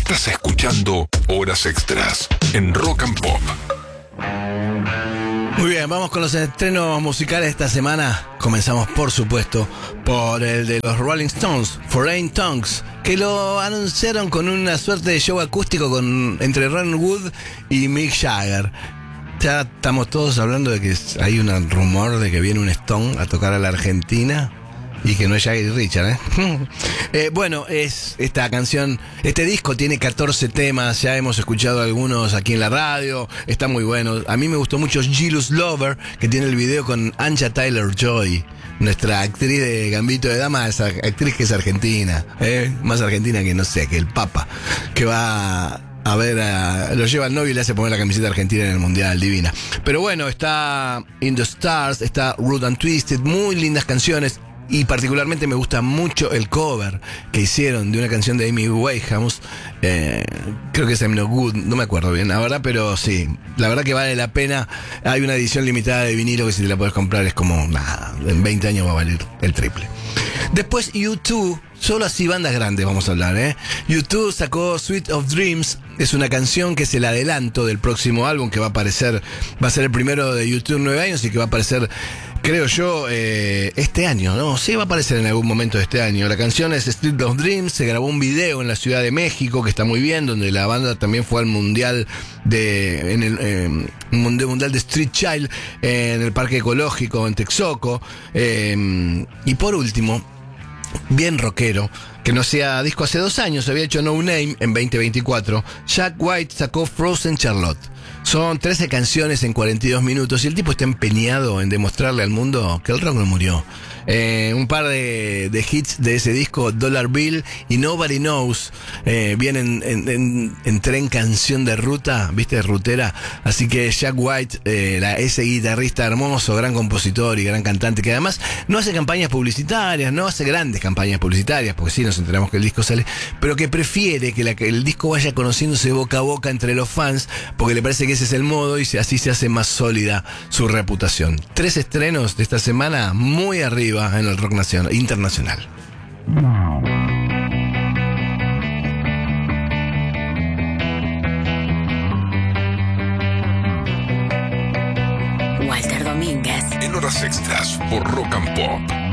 Estás escuchando Horas Extras en Rock and Pop. Muy bien, vamos con los estrenos musicales de esta semana. Comenzamos, por supuesto, por el de los Rolling Stones, Foreign Tongues, que lo anunciaron con una suerte de show acústico entre Ron Wood y Mick Jagger. Ya estamos todos hablando de que hay un rumor de que viene un Stone a tocar a la Argentina y que no es Jagger y Richard, bueno, es esta canción, este disco tiene 14 temas, ya hemos escuchado algunos aquí en la radio, está muy bueno. A mí me gustó mucho Jealous Lover, que tiene el video con Anya Taylor-Joy, nuestra actriz de Gambito de Dama, esa actriz que es argentina, más argentina que no sé, que el Papa, que va a ver, lo lleva al novio y le hace poner la camiseta argentina en el Mundial, divina. Pero bueno, está In the Stars, está Rude and Twisted, muy lindas canciones. Y particularmente me gusta mucho el cover que hicieron de una canción de Amy Winehouse. Creo que es I'm No Good, no me acuerdo bien, la verdad, pero sí, la verdad que vale la pena. Hay una edición limitada de vinilo que si te la puedes comprar es como, nada, en 20 años va a valer el triple. Después U2, solo así bandas grandes vamos a hablar, U2 sacó Sweet of Dreams, es una canción que es el adelanto del próximo álbum que va a ser el primero de U2 en 9 años y que va a aparecer, creo yo, este año, ¿no? Sí, va a aparecer en algún momento de este año. La canción es Street of Dreams, se grabó un video en la Ciudad de México, que está muy bien, donde la banda también fue al mundial mundial de Street Child, en el Parque Ecológico, en Texcoco. Y por último, bien rockero, que no sea disco hace 2 años, había hecho No Name en 2024, Jack White sacó Frozen Charlotte. Son 13 canciones en 42 minutos y el tipo está empeñado en demostrarle al mundo que el rock no murió. Un par de hits de ese disco, Dollar Bill y Nobody Knows, vienen en tren canción de ruta, viste, rutera. Así que Jack White, ese guitarrista hermoso, gran compositor y gran cantante, que además no hace campañas publicitarias, no hace grandes campañas publicitarias, porque sí nos enteramos que el disco sale, pero que prefiere que el disco vaya conociéndose boca a boca entre los fans, porque le parece que ese es el modo y así se hace más sólida su reputación. 3 estrenos de esta semana muy arriba en el rock internacional. Walter Domínguez En Horas Extras por Rock and Pop.